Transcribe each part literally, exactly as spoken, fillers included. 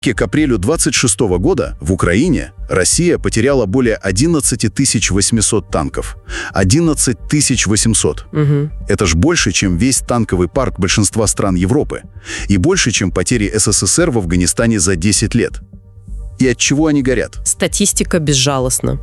К апрелю двадцать шестого года в Украине Россия потеряла более одиннадцати тысяч восьмисот танков. одиннадцать тысяч восемьсот. Угу. Это ж больше, чем весь танковый парк большинства стран Европы. И больше, чем потери СССР в Афганистане за десять лет. И от чего они горят? Статистика безжалостна.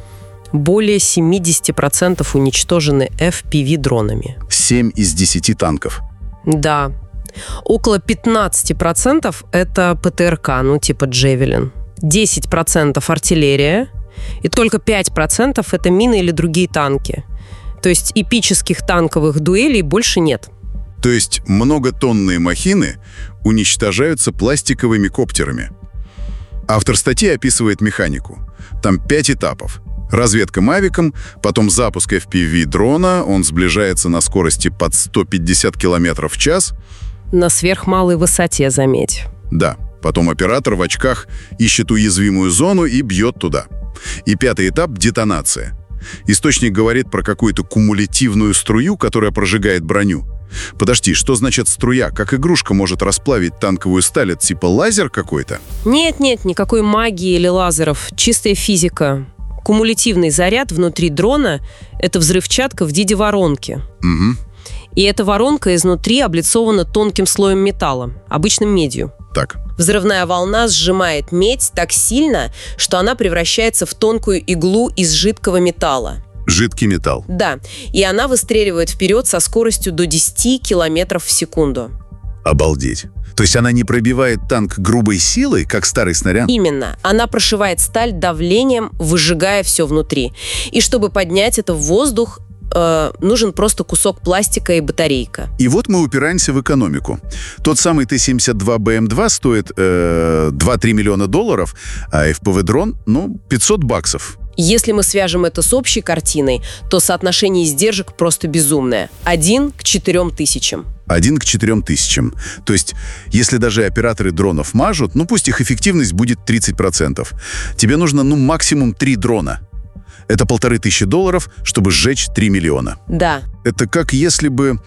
Более семьдесят процентов уничтожены эф пи ви-дронами. семь из десяти танков. Да. Около пятнадцать процентов это пэ тэ эр ка, ну типа «Джевелин». десять процентов артиллерия. И только пять процентов это мины или другие танки. То есть эпических танковых дуэлей больше нет. То есть многотонные махины уничтожаются пластиковыми коптерами. Автор статьи описывает механику. Там пять этапов. Разведка мавиком, потом запуск эф пи ви-дрона, он сближается на скорости под сто пятьдесят километров в час. На сверхмалой высоте, заметь. Да, потом оператор в очках ищет уязвимую зону и бьет туда. И пятый этап — детонация. Источник говорит про какую-то кумулятивную струю, которая прожигает броню. Подожди, что значит струя? Как игрушка может расплавить танковую сталь? Это типа лазер какой-то? Нет-нет, никакой магии или лазеров. Чистая физика. Кумулятивный заряд внутри дрона — это взрывчатка в виде воронки. Угу. И эта воронка изнутри облицована тонким слоем металла, обычным медью. Так. Взрывная волна сжимает медь так сильно, что она превращается в тонкую иглу из жидкого металла. Жидкий металл. Да, и она выстреливает вперед со скоростью до десяти километров в секунду. Обалдеть. То есть она не пробивает танк грубой силой, как старый снаряд? Именно. Она прошивает сталь давлением, выжигая все внутри. И чтобы поднять это в воздух, э, нужен просто кусок пластика и батарейка. И вот мы упираемся в экономику. Тот самый Т семьдесят два Б М два стоит э, два-три миллиона долларов, а эф пи ви-дрон, ну, пятьсот баксов. Если мы свяжем это с общей картиной, то соотношение издержек просто безумное. Один к четырем тысячам. Один к четырем тысячам. То есть, если даже операторы дронов мажут, ну пусть их эффективность будет тридцать процентов. Тебе нужно, ну, максимум три дрона. Это полторы тысячи долларов, чтобы сжечь три миллиона. Да. Это как если бы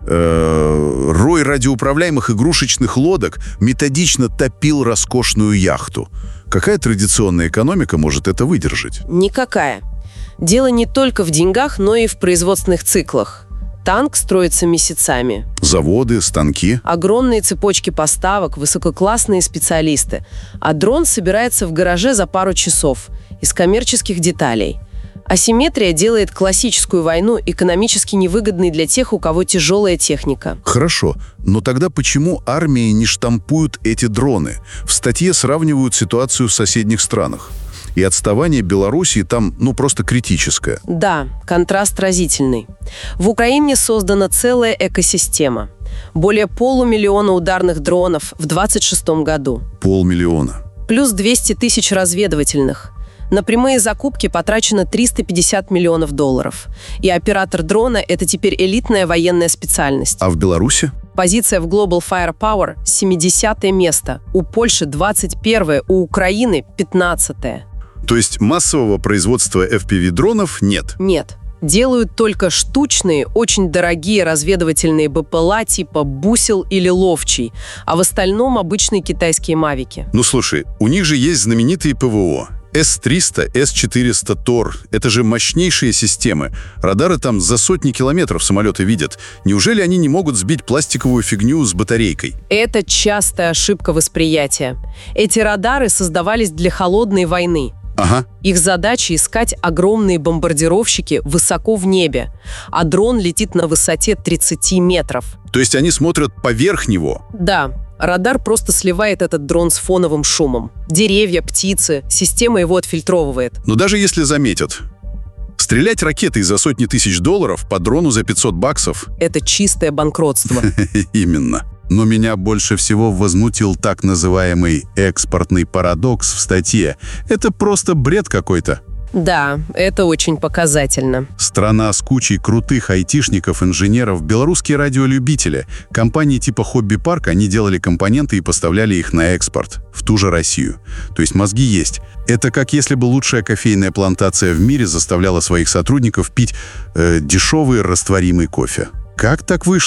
э, рой радиоуправляемых игрушечных лодок методично топил роскошную яхту. Какая традиционная экономика может это выдержать? Никакая. Дело не только в деньгах, но и в производственных циклах. Танк строится месяцами. Заводы, станки. Огромные цепочки поставок, высококлассные специалисты. А дрон собирается в гараже за пару часов из коммерческих деталей. Асимметрия делает классическую войну экономически невыгодной для тех, у кого тяжелая техника. Хорошо, но тогда почему армии не штампуют эти дроны? В статье сравнивают ситуацию в соседних странах. И отставание Белоруссии там, ну, просто критическое. Да, контраст разительный. В Украине создана целая экосистема. Более полумиллиона ударных дронов в двадцать шестом году. Полмиллиона. Плюс двести тысяч разведывательных. На прямые закупки потрачено триста пятьдесят миллионов долларов. И оператор дрона – это теперь элитная военная специальность. А в Беларуси? Позиция в Global Firepower – семидесятое место. У Польши двадцать первое, у Украины пятнадцатое. То есть массового производства эф пи ви-дронов нет? Нет. Делают только штучные, очень дорогие разведывательные бэ пэ эл а типа «Бусел» или «Ловчий», а в остальном обычные китайские мавики. Ну слушай, у них же есть знаменитые пэ вэ о. эс триста, эс четыреста Тор. Это же мощнейшие системы. Радары там за сотни километров самолеты видят. Неужели они не могут сбить пластиковую фигню с батарейкой? Это частая ошибка восприятия. Эти радары создавались для холодной войны. Ага. Их задача — искать огромные бомбардировщики высоко в небе, а дрон летит на высоте тридцати метров. То есть они смотрят поверх него? Да. Радар просто сливает этот дрон с фоновым шумом. Деревья, птицы, система его отфильтровывает. Но даже если заметят, стрелять ракетой за сотни тысяч долларов по дрону за пятьсот баксов – это чистое банкротство. Именно. Но меня больше всего возмутил так называемый экспортный парадокс в статье. Это просто бред какой-то. Да, это очень показательно. Страна с кучей крутых айтишников, инженеров, белорусские радиолюбители. Компании типа «Хобби Парк», они делали компоненты и поставляли их на экспорт, в ту же Россию. То есть мозги есть. Это как если бы лучшая кофейная плантация в мире заставляла своих сотрудников пить э, дешевый растворимый кофе. Как так вышло?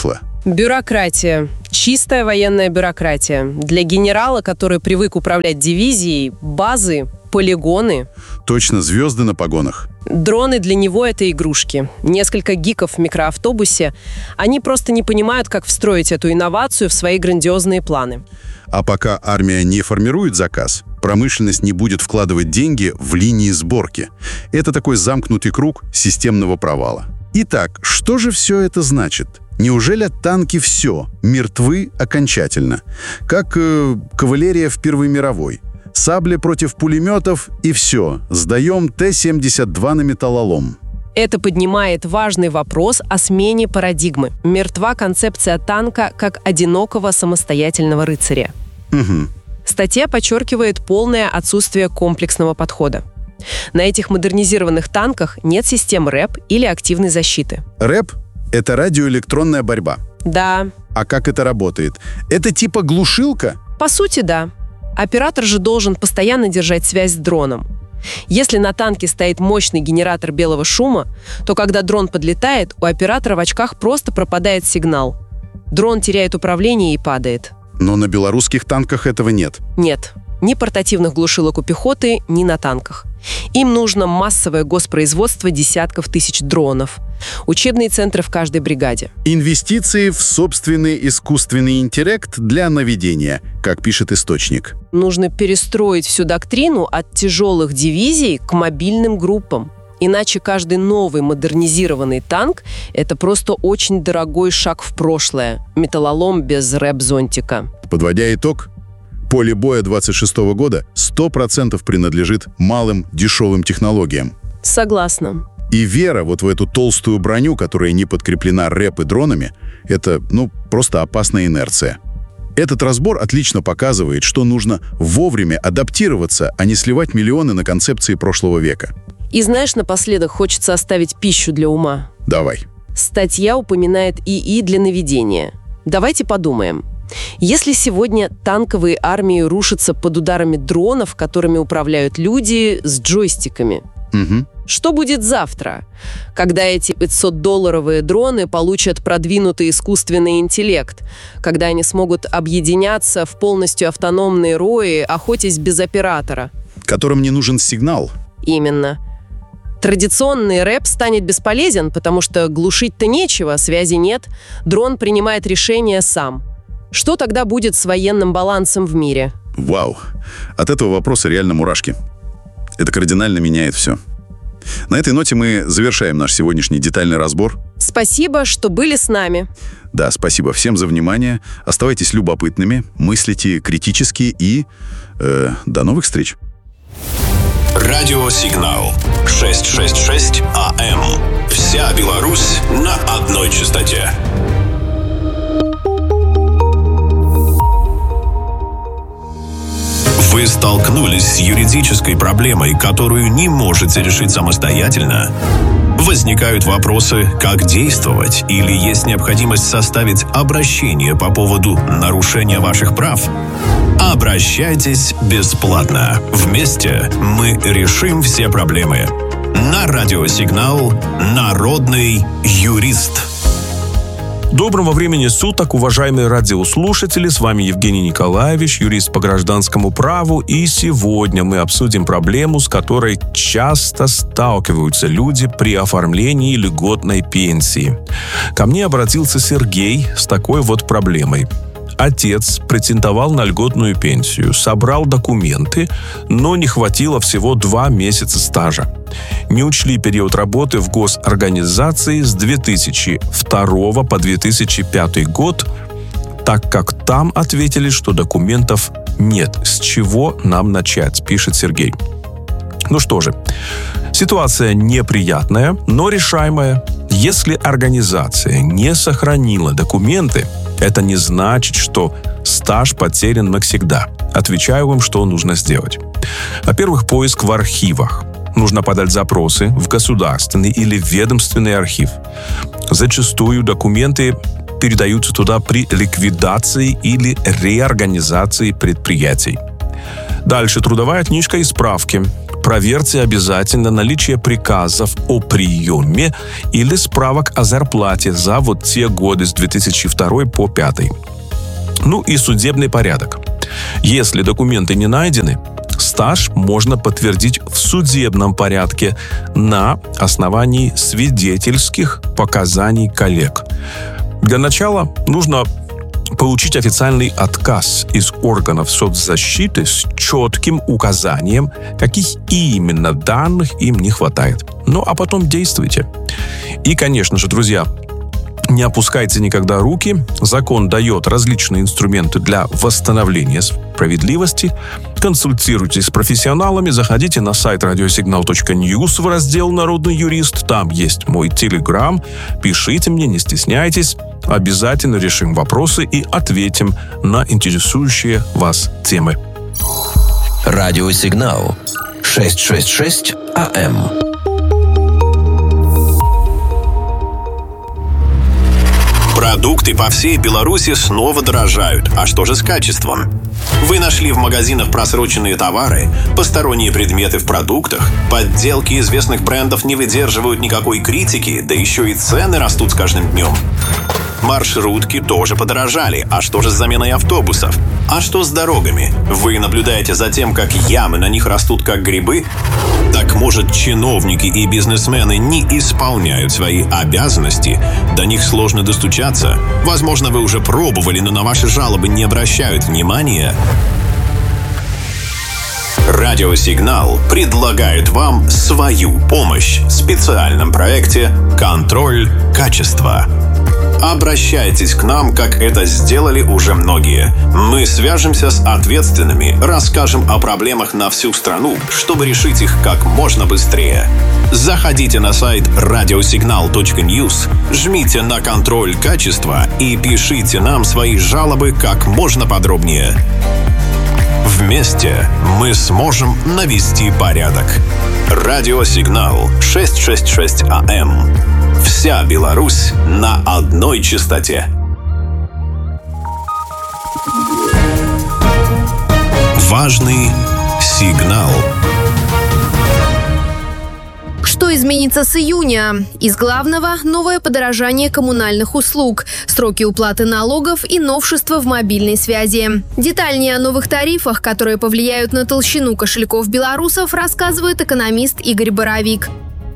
Бюрократия. Чистая военная бюрократия. Для генерала, который привык управлять дивизией, базы, полигоны. Точно, звезды на погонах. Дроны для него — это игрушки. Несколько гиков в микроавтобусе. Они просто не понимают, как встроить эту инновацию в свои грандиозные планы. А пока армия не формирует заказ, промышленность не будет вкладывать деньги в линии сборки. Это такой замкнутый круг системного провала. Итак, что же все это значит? Неужели танки все, мертвы окончательно? Как э, кавалерия в Первой мировой. Сабли против пулеметов и все. Сдаем Т семьдесят два на металлолом. Это поднимает важный вопрос о смене парадигмы. Мертва концепция танка как одинокого самостоятельного рыцаря. Угу. Статья подчеркивает полное отсутствие комплексного подхода. На этих модернизированных танках нет систем рэп или активной защиты. рэп — это радиоэлектронная борьба. Да. А как это работает? Это типа глушилка? По сути, да. Оператор же должен постоянно держать связь с дроном. Если на танке стоит мощный генератор белого шума, то когда дрон подлетает, у оператора в очках просто пропадает сигнал. Дрон теряет управление и падает. Но на белорусских танках этого нет. Нет. Ни портативных глушилок у пехоты, ни на танках. Им нужно массовое госпроизводство десятков тысяч дронов. Учебные центры в каждой бригаде. Инвестиции в собственный искусственный интеллект для наведения, как пишет источник. Нужно перестроить всю доктрину от тяжелых дивизий к мобильным группам. Иначе каждый новый модернизированный танк – это просто очень дорогой шаг в прошлое. Металлолом без рэп-зонтика. Подводя итог, поле боя двадцать шестого года сто процентов принадлежит малым дешевым технологиям. Согласна. И вера вот в эту толстую броню, которая не подкреплена рэп и дронами, это, ну, просто опасная инерция. Этот разбор отлично показывает, что нужно вовремя адаптироваться, а не сливать миллионы на концепции прошлого века. И знаешь, напоследок хочется оставить пищу для ума. Давай. Статья упоминает ИИ для наведения. Давайте подумаем. Если сегодня танковые армии рушатся под ударами дронов, которыми управляют люди с джойстиками, Угу. что будет завтра, когда эти пятисотдолларовые дроны получат продвинутый искусственный интеллект, когда они смогут объединяться в полностью автономные рои, охотясь без оператора? Которым не нужен сигнал. Именно. Традиционный рэп станет бесполезен, потому что глушить-то нечего, связи нет, дрон принимает решение сам. Что тогда будет с военным балансом в мире? Вау. От этого вопроса реально мурашки. Это кардинально меняет все. На этой ноте мы завершаем наш сегодняшний детальный разбор. Спасибо, что были с нами. Да, спасибо всем за внимание. Оставайтесь любопытными, мыслите критически и э, до новых встреч. Радиосигнал шестьсот шестьдесят шесть АМ. Вся Беларусь на одной частоте. Вы столкнулись с юридической проблемой, которую не можете решить самостоятельно? Возникают вопросы, как действовать, или есть необходимость составить обращение по поводу нарушения ваших прав? Обращайтесь бесплатно. Вместе мы решим все проблемы. На радиосигнал «Народный юрист». Доброго времени суток, уважаемые радиослушатели. С вами Евгений Николаевич, юрист по гражданскому праву. И сегодня мы обсудим проблему, с которой часто сталкиваются люди при оформлении льготной пенсии. Ко мне обратился Сергей с такой вот проблемой. Отец претендовал на льготную пенсию, собрал документы, но не хватило всего два месяца стажа. Не учли период работы в госорганизации с две тысячи второго по две тысячи пятый год, так как там ответили, что документов нет. С чего нам начать, пишет Сергей. Ну что же, ситуация неприятная, но решаемая. Если организация не сохранила документы, это не значит, что стаж потерян навсегда. Отвечаю вам, что нужно сделать. Во-первых, поиск в архивах. Нужно подать запросы в государственный или ведомственный архив. Зачастую документы передаются туда при ликвидации или реорганизации предприятий. Дальше трудовая книжка и справки. Проверьте обязательно наличие приказов о приеме или справок о зарплате за вот те годы с две тысячи второго по две тысячи пятый. Ну и судебный порядок. Если документы не найдены, стаж можно подтвердить в судебном порядке на основании свидетельских показаний коллег. Для начала нужно получить официальный отказ из органов соцзащиты с четким указанием, каких именно данных им не хватает. Ну а потом действуйте. И, конечно же, друзья, не опускайте никогда руки. Закон дает различные инструменты для восстановления справедливости. Консультируйтесь с профессионалами, заходите на сайт радиосигнал точка ньюс в раздел «Народный юрист». Там есть мой телеграм. Пишите мне, не стесняйтесь. Обязательно решим вопросы и ответим на интересующие вас темы. Радиосигнал шестьсот шестьдесят шесть АМ. Продукты по всей Беларуси снова дорожают. А что же с качеством? Вы нашли в магазинах просроченные товары, посторонние предметы в продуктах, подделки известных брендов не выдерживают никакой критики, да еще и цены растут с каждым днем. Маршрутки тоже подорожали. А что же с заменой автобусов? А что с дорогами? Вы наблюдаете за тем, как ямы на них растут как грибы? Так может, чиновники и бизнесмены не исполняют свои обязанности? До них сложно достучаться? Возможно, вы уже пробовали, но на ваши жалобы не обращают внимания? Радиосигнал предлагает вам свою помощь в специальном проекте «Контроль качества». Обращайтесь к нам, как это сделали уже многие. Мы свяжемся с ответственными, расскажем о проблемах на всю страну, чтобы решить их как можно быстрее. Заходите на сайт радиосигнал точка ньюс, жмите на «Контроль качества» и пишите нам свои жалобы как можно подробнее. Вместе мы сможем навести порядок. Радиосигнал шестьсот шестьдесят шесть АМ. Вся Беларусь на одной частоте. Важный сигнал. Что изменится с июня? Из главного – новое подорожание коммунальных услуг, сроки уплаты налогов и новшества в мобильной связи. Детальнее о новых тарифах, которые повлияют на толщину кошельков белорусов, рассказывает экономист Игорь Боровик.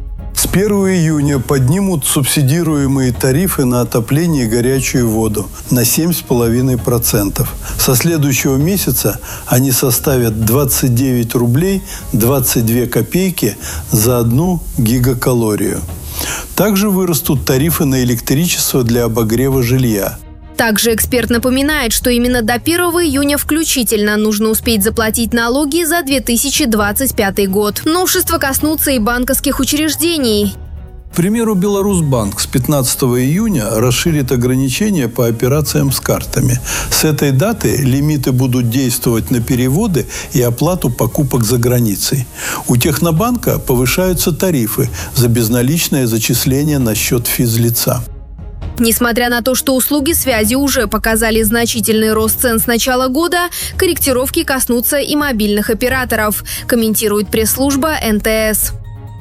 С первого июня поднимут субсидируемые тарифы на отопление и горячую воду на семь целых пять десятых процента. Со следующего месяца они составят двадцать девять рублей двадцать две копейки за одну гигакалорию. Также вырастут тарифы на электричество для обогрева жилья. Также эксперт напоминает, что именно до первого июня включительно нужно успеть заплатить налоги за две тысячи двадцать пятый год. Новшества коснутся и банковских учреждений. К примеру, Беларусьбанк с пятнадцатого июня расширит ограничения по операциям с картами. С этой даты лимиты будут действовать на переводы и оплату покупок за границей. У Технобанка повышаются тарифы за безналичное зачисление на счет физлица. Несмотря на то, что услуги связи уже показали значительный рост цен с начала года, корректировки коснутся и мобильных операторов, комментирует пресс-служба эн тэ эс.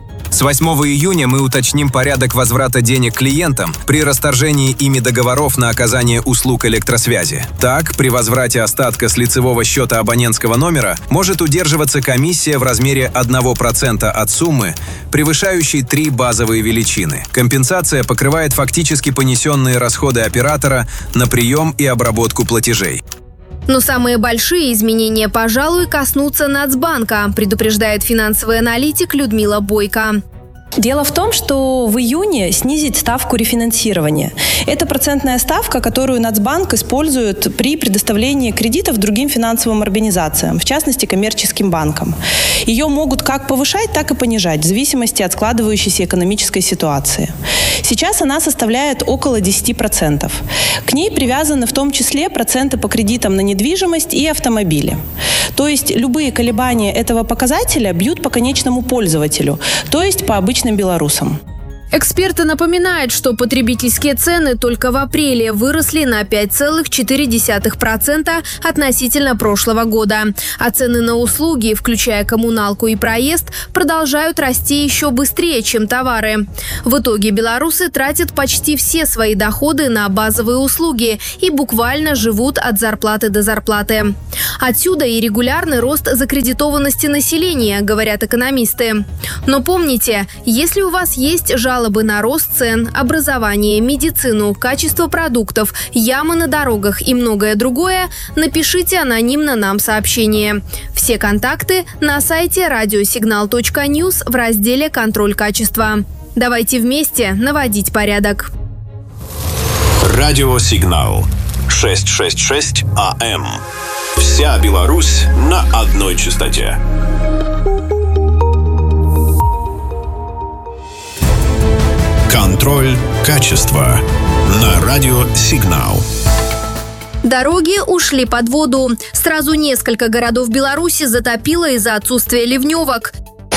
С восьмого июня мы уточним порядок возврата денег клиентам при расторжении ими договоров на оказание услуг электросвязи. Так, при возврате остатка с лицевого счета абонентского номера может удерживаться комиссия в размере одного процента от суммы, превышающей три базовые величины. Компенсация покрывает фактически понесенные расходы оператора на прием и обработку платежей. Но самые большие изменения, пожалуй, коснутся Нацбанка, предупреждает финансовый аналитик Людмила Бойко. Дело в том, что в июне снизить ставку рефинансирования. Это процентная ставка, которую Нацбанк использует при предоставлении кредитов другим финансовым организациям, в частности, коммерческим банкам. Ее могут как повышать, так и понижать, в зависимости от складывающейся экономической ситуации. Сейчас она составляет около десять процентов. К ней привязаны в том числе проценты по кредитам на недвижимость и автомобили. То есть любые колебания этого показателя бьют по конечному пользователю, то есть по обычным белорусам. Эксперты напоминают, что потребительские цены только в апреле выросли на пять целых четыре десятых процента относительно прошлого года. А цены на услуги, включая коммуналку и проезд, продолжают расти еще быстрее, чем товары. В итоге белорусы тратят почти все свои доходы на базовые услуги и буквально живут от зарплаты до зарплаты. Отсюда и регулярный рост закредитованности населения, говорят экономисты. Но помните, если у вас есть жалобы Жалобы на рост цен, образование, медицину, качество продуктов, ямы на дорогах и многое другое, напишите анонимно нам сообщение. Все контакты на сайте радиосигнал точка ньюс в разделе «Контроль качества». Давайте вместе наводить порядок. Радиосигнал шестьсот шестьдесят шесть АМ. Вся Беларусь на одной частоте. Контроль качества на радиосигнал. Дороги ушли под воду. Сразу несколько городов Беларуси затопило из-за отсутствия ливневок.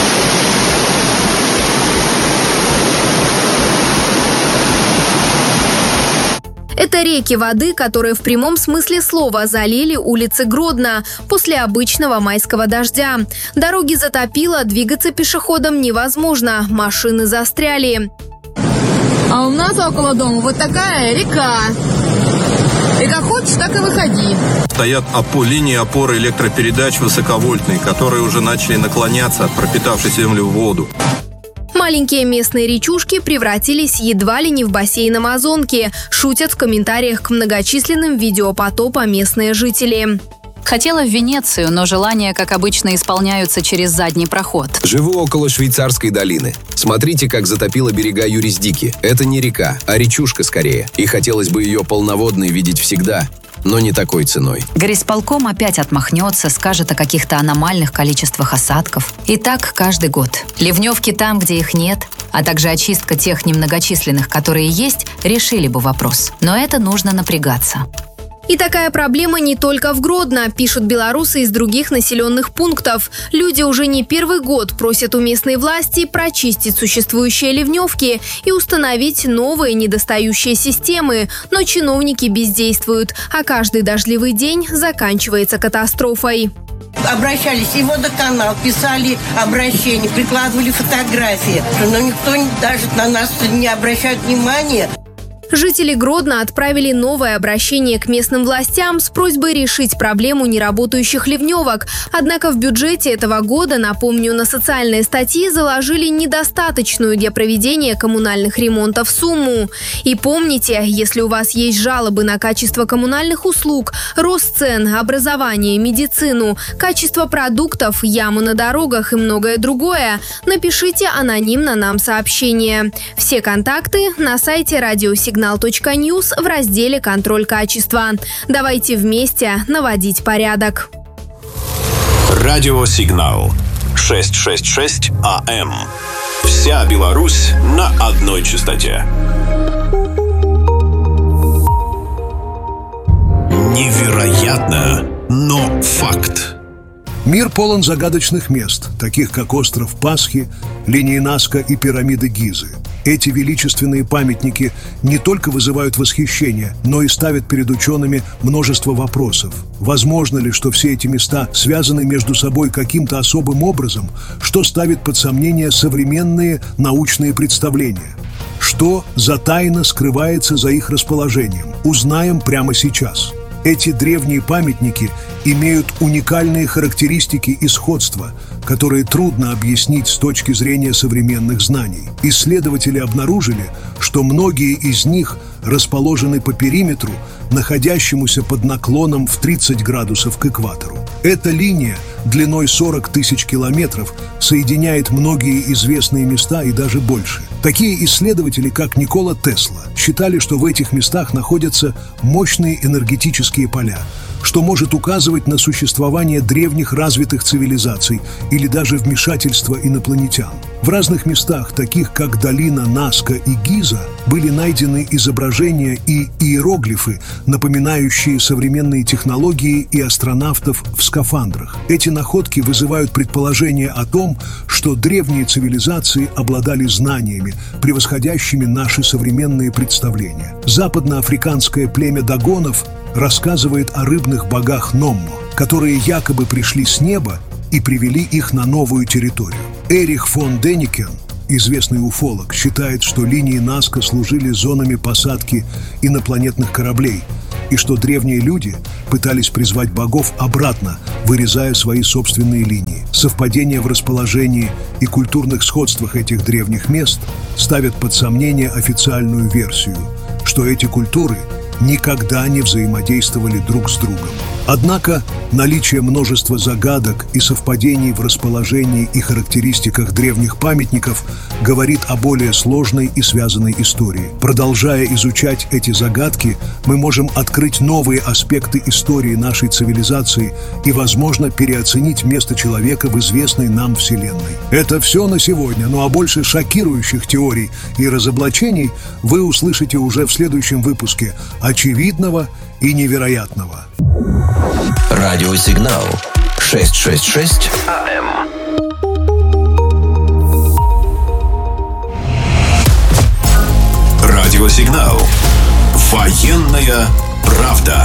Это реки воды, которые в прямом смысле слова залили улицы Гродно после обычного майского дождя. Дороги затопило, двигаться пешеходам невозможно, машины застряли. А у нас около дома вот такая река. И как хочешь, так и выходи. Стоят опо- линии опоры электропередач высоковольтные, которые уже начали наклоняться от пропитавшей землю в воду. Маленькие местные речушки превратились едва ли не в бассейн Амазонки, шутят в комментариях к многочисленным видео потопа местные жители. Хотела в Венецию, но желания, как обычно, исполняются через задний проход. Живу около Швейцарской долины. Смотрите, как затопило берега Юриздики. Это не река, а речушка скорее. И хотелось бы ее полноводной видеть всегда, но не такой ценой. Горисполком опять отмахнется, скажет о каких-то аномальных количествах осадков. И так каждый год. Ливневки там, где их нет, а также очистка тех немногочисленных, которые есть, решили бы вопрос. Но это нужно напрягаться. И такая проблема не только в Гродно, пишут белорусы из других населенных пунктов. Люди уже не первый год просят у местной власти прочистить существующие ливневки и установить новые недостающие системы. Но чиновники бездействуют, а каждый дождливый день заканчивается катастрофой. Обращались и в водоканал, писали обращения, прикладывали фотографии, но никто даже на нас не обращает внимания. Жители Гродно отправили новое обращение к местным властям с просьбой решить проблему неработающих ливневок. Однако в бюджете этого года, напомню, на социальные статьи заложили недостаточную для проведения коммунальных ремонтов сумму. И помните, если у вас есть жалобы на качество коммунальных услуг, рост цен, образование, медицину, качество продуктов, яму на дорогах и многое другое, напишите анонимно нам сообщение. Все контакты на сайте радиосигнал точка ньюс в разделе «Контроль качества». Давайте вместе наводить порядок. Радиосигнал шестьсот шестьдесят шесть АМ. Вся Беларусь на одной частоте. Невероятно, но факт. Мир полон загадочных мест, таких как остров Пасхи, линии Наска и пирамиды Гизы. Эти величественные памятники не только вызывают восхищение, но и ставят перед учеными множество вопросов. Возможно ли, что все эти места связаны между собой каким-то особым образом, что ставит под сомнение современные научные представления? Что за тайна скрывается за их расположением? Узнаем прямо сейчас. Эти древние памятники имеют уникальные характеристики и сходства, которые трудно объяснить с точки зрения современных знаний. Исследователи обнаружили, что многие из них расположены по периметру, находящемуся под наклоном в тридцать градусов к экватору. Эта линия длиной сорок тысяч километров соединяет многие известные места и даже больше. Такие исследователи, как Никола Тесла, считали, что в этих местах находятся мощные энергетические поля, что может указывать на существование древних развитых цивилизаций или даже вмешательство инопланетян. В разных местах, таких как долина Наска и Гиза, были найдены изображения и иероглифы, напоминающие современные технологии и астронавтов в скафандрах. Эти находки вызывают предположение о том, что древние цивилизации обладали знаниями, превосходящими наши современные представления. Западноафриканское племя дагонов рассказывает о рыбных богах Номмо, которые якобы пришли с неба и привели их на новую территорию. Эрих фон Деникен, известный уфолог, считает, что линии Наска служили зонами посадки инопланетных кораблей и что древние люди пытались призвать богов обратно, вырезая свои собственные линии. Совпадения в расположении и культурных сходствах этих древних мест ставят под сомнение официальную версию, что эти культуры никогда не взаимодействовали друг с другом. Однако наличие множества загадок и совпадений в расположении и характеристиках древних памятников говорит о более сложной и связанной истории. Продолжая изучать эти загадки, мы можем открыть новые аспекты истории нашей цивилизации и, возможно, переоценить место человека в известной нам Вселенной. Это все на сегодня, ну а больше шокирующих теорий и разоблачений вы услышите уже в следующем выпуске очевидного и невероятного. Радиосигнал шестьсот шестьдесят шесть АМ. Радиосигнал. Военная правда.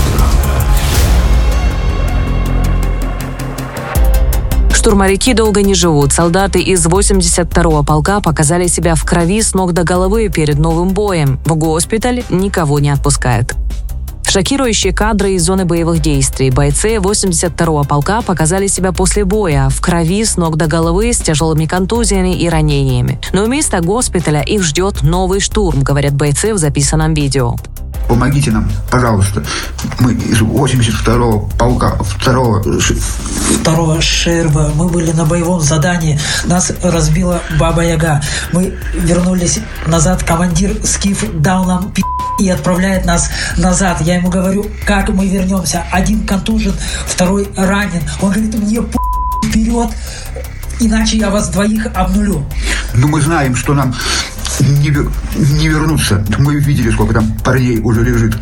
Штурмовики долго не живут. Солдаты из восемьдесят второго полка показали себя в крови с ног до головы перед новым боем. В госпиталь никого не отпускают. Шокирующие кадры из зоны боевых действий. Бойцы восемьдесят второго полка показали себя после боя, в крови с ног до головы, с тяжелыми контузиями и ранениями. Но вместо госпиталя их ждет новый штурм, говорят бойцы в записанном видео. Помогите нам, пожалуйста. Мы из восемьдесят второго полка, второго... Второго ШРБ. Мы были на боевом задании. Нас разбила Баба Яга. Мы вернулись назад. Командир Скиф дал нам пи*** и отправляет нас назад. Я ему говорю, как мы вернемся. Один контужен, второй ранен. Он говорит, мне п*** вперед, иначе я вас двоих обнулю. Ну, мы знаем, что нам не, не вернуться. Мы видели, сколько там парней уже лежит.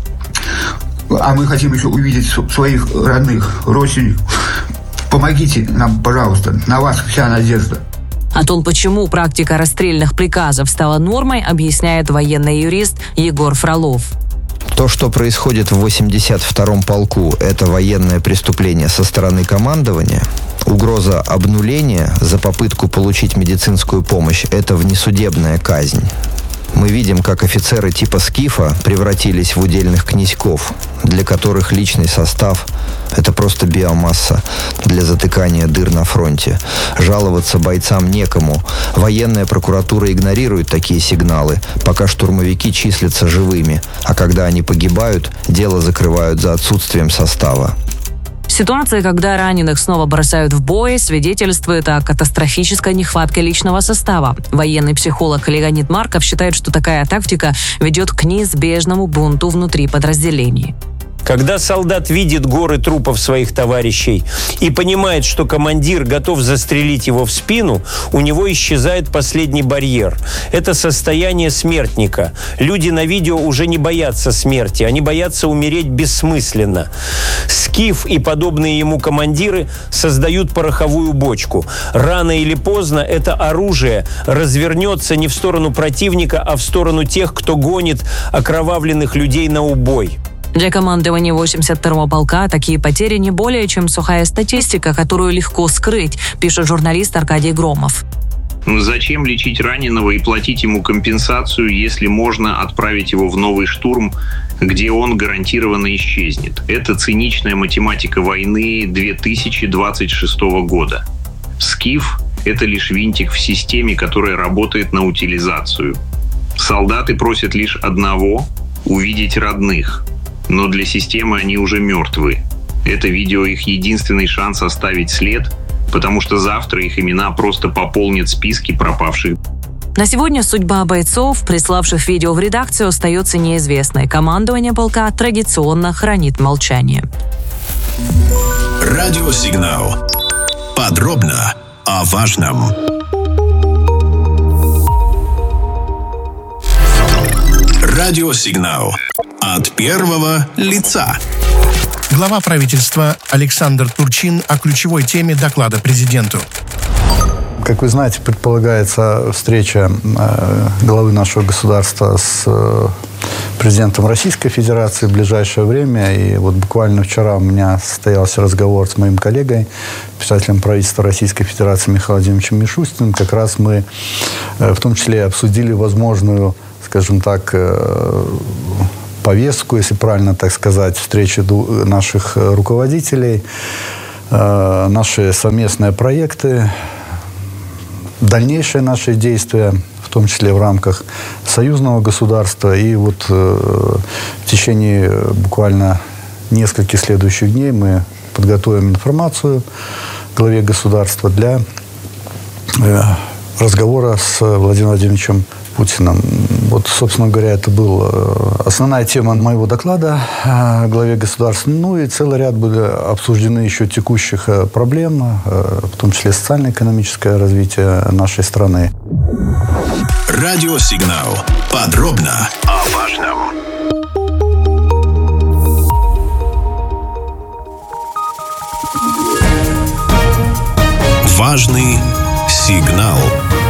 А мы хотим еще увидеть своих родных, родственников. Помогите нам, пожалуйста. На вас вся надежда. О том, почему практика расстрельных приказов стала нормой, объясняет военный юрист Егор Фролов. То, что происходит в восемьдесят втором полку, это военное преступление со стороны командования. Угроза обнуления за попытку получить медицинскую помощь – это внесудебная казнь. Мы видим, как офицеры типа Скифа превратились в удельных князьков, для которых личный состав – это просто биомасса для затыкания дыр на фронте. Жаловаться бойцам некому. Военная прокуратура игнорирует такие сигналы, пока штурмовики числятся живыми, а когда они погибают, дело закрывают за отсутствием состава. Ситуация, когда раненых снова бросают в бой, свидетельствует о катастрофической нехватке личного состава. Военный психолог Леонид Марков считает, что такая тактика ведет к неизбежному бунту внутри подразделений. Когда солдат видит горы трупов своих товарищей и понимает, что командир готов застрелить его в спину, у него исчезает последний барьер. Это состояние смертника. Люди на видео уже не боятся смерти, они боятся умереть бессмысленно. Скиф и подобные ему командиры создают пороховую бочку. Рано или поздно это оружие развернется не в сторону противника, а в сторону тех, кто гонит окровавленных людей на убой. Для командования восемьдесят второго полка такие потери не более чем сухая статистика, которую легко скрыть, пишет журналист Аркадий Громов. Зачем лечить раненого и платить ему компенсацию, если можно отправить его в новый штурм, где он гарантированно исчезнет? Это циничная математика войны две тысячи двадцать шестого года. Скиф – это лишь винтик в системе, которая работает на утилизацию. Солдаты просят лишь одного – увидеть родных. Но для системы они уже мертвы. Это видео их единственный шанс оставить след, потому что завтра их имена просто пополнят списки пропавших. На сегодня судьба бойцов, приславших видео в редакцию, остается неизвестной. Командование полка традиционно хранит молчание. Радиосигнал. Подробно о важном. Радиосигнал. От первого лица. Глава правительства Александр Турчин о ключевой теме доклада президенту. Как вы знаете, предполагается встреча главы нашего государства с президентом Российской Федерации в ближайшее время. И вот буквально вчера у меня состоялся разговор с моим коллегой, писателем правительства Российской Федерации Михаилом Владимировичем Мишустиным. Как раз мы в том числе обсудили возможную, скажем так, повестку, если правильно так сказать, встречи наших руководителей, наши совместные проекты, дальнейшие наши действия, в том числе в рамках союзного государства. И вот э, в течение буквально нескольких следующих дней мы подготовим информацию главе государства для э, разговора с Владимиром Владимировичем Путиным. Вот, собственно говоря, это была основная тема моего доклада главе государства. Ну и целый ряд были обсуждены еще текущих проблем, в том числе социально-экономическое развитие нашей страны. Радиосигнал. Подробно о важном. Важный сигнал.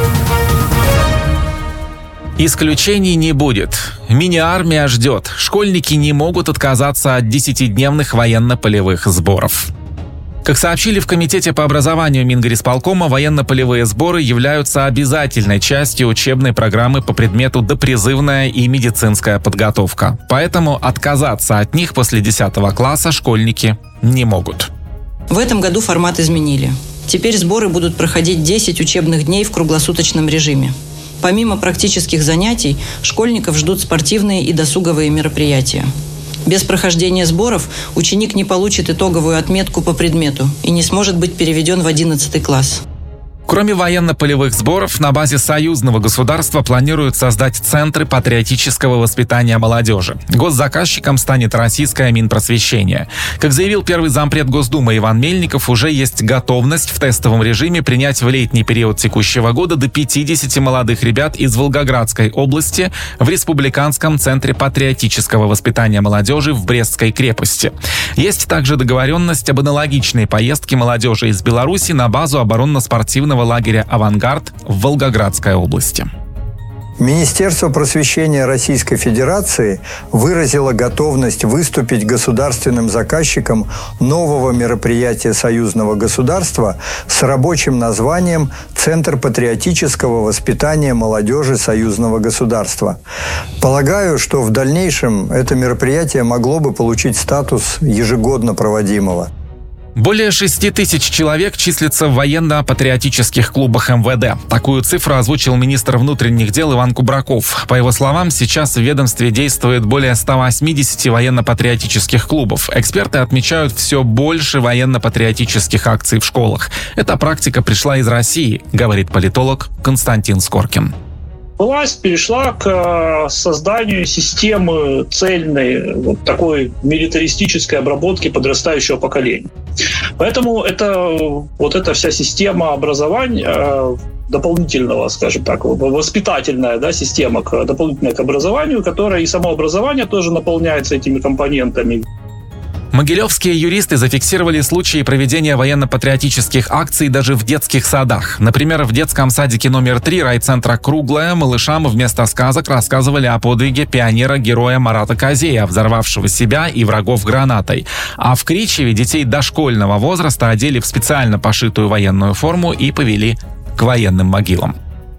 Исключений не будет. Мини-армия ждет. Школьники не могут отказаться от десятидневных военно-полевых сборов. Как сообщили в Комитете по образованию Мингорисполкома, военно-полевые сборы являются обязательной частью учебной программы по предмету допризывная и медицинская подготовка. Поэтому отказаться от них после десятого класса школьники не могут. В этом году формат изменили. Теперь сборы будут проходить десять учебных дней в круглосуточном режиме. Помимо практических занятий, школьников ждут спортивные и досуговые мероприятия. Без прохождения сборов ученик не получит итоговую отметку по предмету и не сможет быть переведен в одиннадцатый класс. Кроме военно-полевых сборов, на базе союзного государства планируют создать центры патриотического воспитания молодежи. Госзаказчиком станет российское Минпросвещение. Как заявил первый зампред Госдумы Иван Мельников, уже есть готовность в тестовом режиме принять в летний период текущего года до пятидесяти молодых ребят из Волгоградской области в Республиканском центре патриотического воспитания молодежи в Брестской крепости. Есть также договоренность об аналогичной поездке молодежи из Беларуси на базу оборонно-спортивного лагеря «Авангард» в Волгоградской области. Министерство просвещения Российской Федерации выразило готовность выступить государственным заказчиком нового мероприятия союзного государства с рабочим названием «Центр патриотического воспитания молодежи союзного государства». Полагаю, что в дальнейшем это мероприятие могло бы получить статус ежегодно проводимого. Более шести тысяч человек числятся в военно-патриотических клубах эм вэ дэ. Такую цифру озвучил министр внутренних дел Иван Кубраков. По его словам, сейчас в ведомстве действует более ста восьмидесяти военно-патриотических клубов. Эксперты отмечают все больше военно-патриотических акций в школах. Эта практика пришла из России, говорит политолог Константин Скоркин. Власть перешла к созданию системы цельной, вот такой милитаристической обработки подрастающего поколения. Поэтому это, вот эта вся система образования, дополнительного, скажем так, воспитательная, да, система к, дополнительная к образованию, которая и само образование тоже наполняется этими компонентами. Могилевские юристы зафиксировали случаи проведения военно-патриотических акций даже в детских садах. Например, в детском садике номер три райцентра «Круглая» малышам вместо сказок рассказывали о подвиге пионера-героя Марата Козея, взорвавшего себя и врагов гранатой. А в Кричеве детей дошкольного возраста одели в специально пошитую военную форму и повели к военным могилам.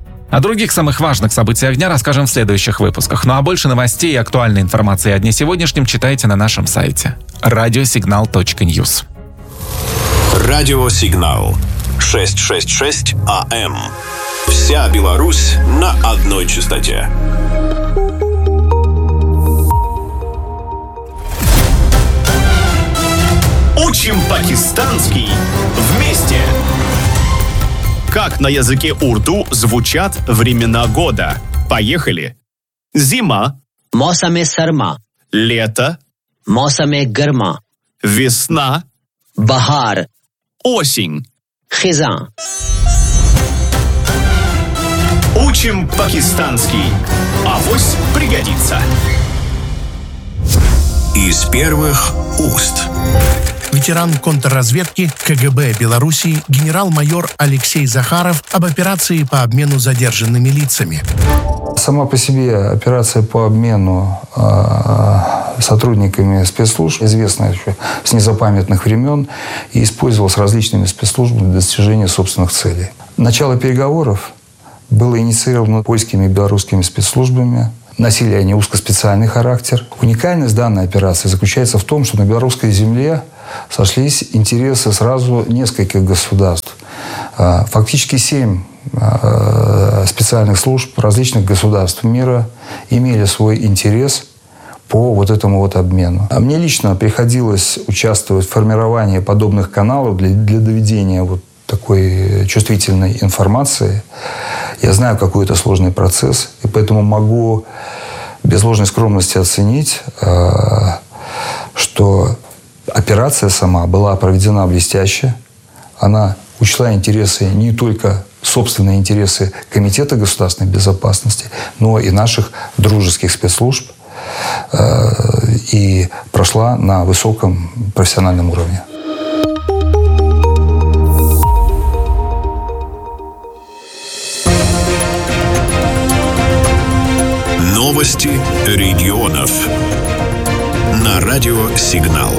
О других самых важных событиях дня расскажем в следующих выпусках. Ну а больше новостей и актуальной информации о дне сегодняшнем читайте на нашем сайте радиосигнал точка ньюс. Радиосигнал. шестьсот шестьдесят шесть АМ. Вся Беларусь на одной частоте. Учим пакистанский вместе! Как на языке урду звучат времена года? Поехали! Зима. Мосаме сарма. Лето. Мосаме гарма. Весна. Учим пакистанский. Авось пригодится. Из первых уст. Ветеран контрразведки КГБ Белоруссии генерал-майор Алексей Захаров об операции по обмену задержанными лицами. Сама по себе операция по обмену э, сотрудниками спецслужб известна еще с незапамятных времен и использовалась различными спецслужбами для достижения собственных целей. Начало переговоров было инициировано польскими и белорусскими спецслужбами. Носили они узкоспециальный характер. Уникальность данной операции заключается в том, что на белорусской земле сошлись интересы сразу нескольких государств. Фактически семь специальных служб различных государств мира имели свой интерес по вот этому вот обмену. А мне лично приходилось участвовать в формировании подобных каналов для, для доведения вот такой чувствительной информации. Я знаю, какой это сложный процесс, и поэтому могу без ложной скромности оценить, что операция сама была проведена блестяще. Она учла интересы, не только собственные интересы Комитета государственной безопасности, но и наших дружеских спецслужб, и прошла на высоком профессиональном уровне. Новости регионов. На радио «Сигнал».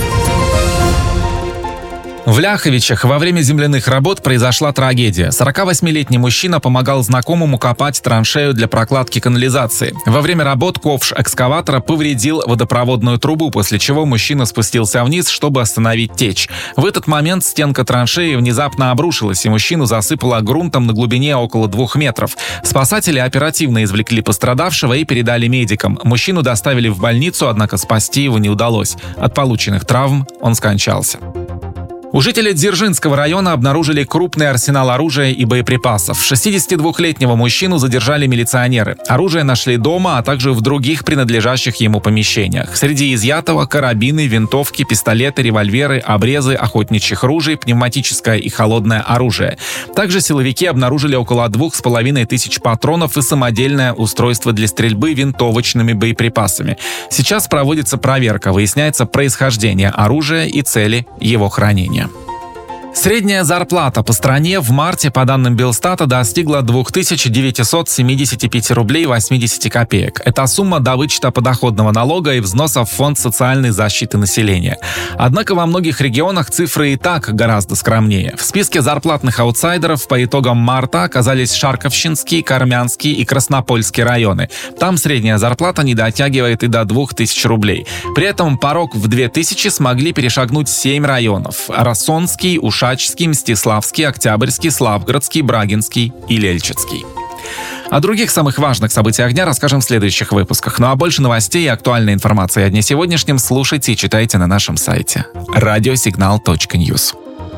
В Ляховичах во время земляных работ произошла трагедия. сорокавосьмилетний мужчина помогал знакомому копать траншею для прокладки канализации. Во время работ ковш экскаватора повредил водопроводную трубу, после чего мужчина спустился вниз, чтобы остановить течь. В этот момент стенка траншеи внезапно обрушилась, и мужчину засыпало грунтом на глубине около двух метров. Спасатели оперативно извлекли пострадавшего и передали медикам. Мужчину доставили в больницу, однако спасти его не удалось. От полученных травм он скончался. У жителей Дзержинского района обнаружили крупный арсенал оружия и боеприпасов. шестидесятидвухлетнего мужчину задержали милиционеры. Оружие нашли дома, а также в других принадлежащих ему помещениях. Среди изъятого карабины, винтовки, пистолеты, револьверы, обрезы охотничьих ружей, пневматическое и холодное оружие. Также силовики обнаружили около двух с половиной тысяч патронов и самодельное устройство для стрельбы винтовочными боеприпасами. Сейчас проводится проверка, выясняется происхождение оружия и цели его хранения. Средняя зарплата по стране в марте, по данным Белстата, достигла две тысячи девятьсот семьдесят пять рублей восемьдесят копеек. Это сумма до вычета подоходного налога и взносов в Фонд социальной защиты населения. Однако во многих регионах цифры и так гораздо скромнее. В списке зарплатных аутсайдеров по итогам марта оказались Шарковщинский, Кармянский и Краснопольский районы. Там средняя зарплата не дотягивает и до двух тысяч рублей. При этом порог в две тысячи смогли перешагнуть семь районов: Рассонский, Ушачский, Мстиславский, Октябрьский, Славгородский, Брагинский и Лельчицкий. О других самых важных событиях дня расскажем в следующих выпусках. Ну а больше новостей и актуальной информации о дне сегодняшнем слушайте и читайте на нашем сайте радиосигнал точка ньюс.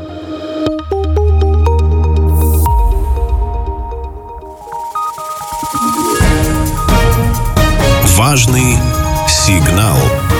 Важный сигнал.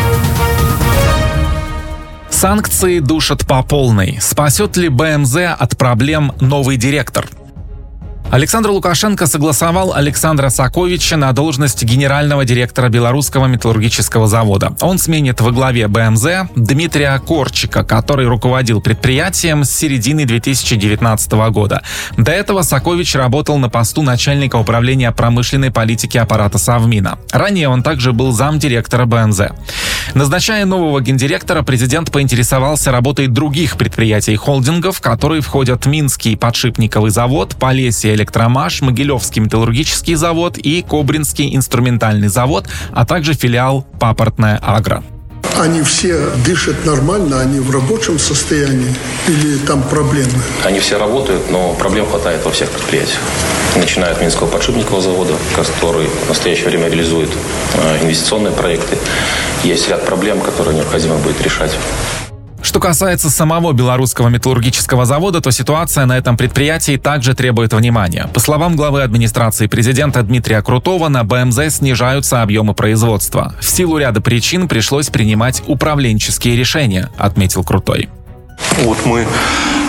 Санкции душат по полной. Спасет ли БМЗ от проблем новый директор? Александр Лукашенко согласовал Александра Саковича на должность генерального директора Белорусского металлургического завода. Он сменит во главе БМЗ Дмитрия Корчика, который руководил предприятием с середины две тысячи девятнадцатого года. До этого Сакович работал на посту начальника управления промышленной политики аппарата Совмина. Ранее он также был замдиректора БМЗ. Назначая нового гендиректора, президент поинтересовался работой других предприятий холдингов, которые входят Минский подшипниковый завод, Полесье Электромаш, Могилевский металлургический завод и Кобринский инструментальный завод, а также филиал Папортная Агро. Они все дышат нормально, они в рабочем состоянии или там проблемы? Они все работают, но проблем хватает во всех предприятиях. Начиная от Минского подшипникового завода, который в настоящее время реализует инвестиционные проекты. Есть ряд проблем, которые необходимо будет решать. Что касается самого Белорусского металлургического завода, то ситуация на этом предприятии также требует внимания. По словам главы администрации президента Дмитрия Крутого, на БМЗ снижаются объемы производства. В силу ряда причин пришлось принимать управленческие решения, отметил Крутой. Вот мы